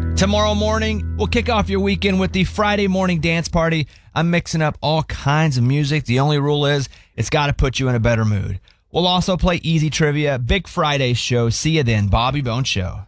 Tomorrow morning, we'll kick off your weekend with the Friday morning dance party. I'm mixing up all kinds of music. The only rule is it's got to put you in a better mood. We'll also play easy trivia, Big Friday show. See you then, Bobby Bones Show.